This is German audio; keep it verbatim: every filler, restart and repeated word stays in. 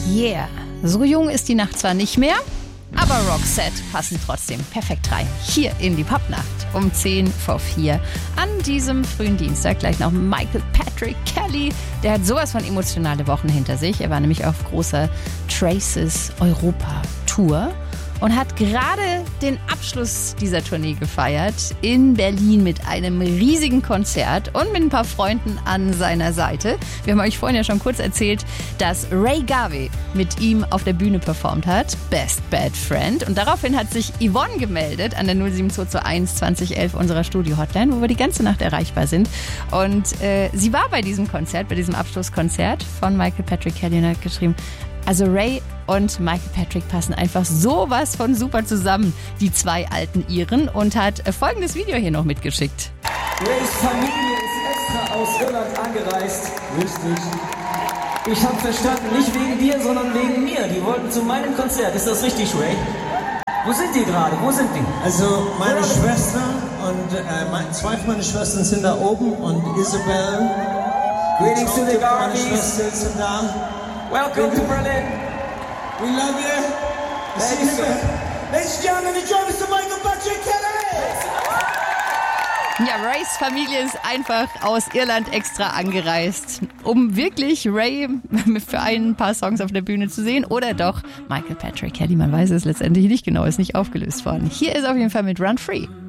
Yeah, so jung ist die Nacht zwar nicht mehr, aber Roxette passen trotzdem perfekt rein. Hier in die Popnacht um zehn vor vier an diesem frühen Dienstag. Gleich noch Michael Patrick Kelly. Der hat sowas von emotionale Wochen hinter sich. Er war nämlich auf großer Traces Europa Tour und hat gerade den Abschluss dieser Tournee gefeiert in Berlin mit einem riesigen Konzert und mit ein paar Freunden an seiner Seite. Wir haben euch vorhin ja schon kurz erzählt, dass Ray Garvey mit ihm auf der Bühne performt hat, Best Bad Friend. Und daraufhin hat sich Yvonne gemeldet an der null sieben zwei zwei eins zwanzig elf unserer Studio-Hotline, wo wir die ganze Nacht erreichbar sind. Und äh, sie war bei diesem Konzert, bei diesem Abschlusskonzert von Michael Patrick Kelly und hat geschrieben, also Ray und Michael Patrick passen einfach sowas von super zusammen, die zwei alten Iren, und hat folgendes Video hier noch mitgeschickt. Rays Familie ist extra aus Irland angereist. Richtig. Ich habe verstanden, nicht wegen dir, sondern wegen mir. Die wollten zu meinem Konzert. Ist das richtig, Ray? Wo sind die gerade? Wo sind die? Also meine Schwester und äh, mein, zwei von meinen Schwestern sind da oben und Isabel. Greetings to the meine Garveys. Schwester sind da. Welcome to Berlin. We love you. Thank you, sir. Ladies and gentlemen, the job is to Michael Patrick Kelly. Ja, Rays Familie ist einfach aus Irland extra angereist, um wirklich Ray für ein paar Songs auf der Bühne zu sehen, oder doch Michael Patrick Kelly. Man weiß es letztendlich nicht genau, ist nicht aufgelöst worden. Hier ist auf jeden Fall mit Run Free.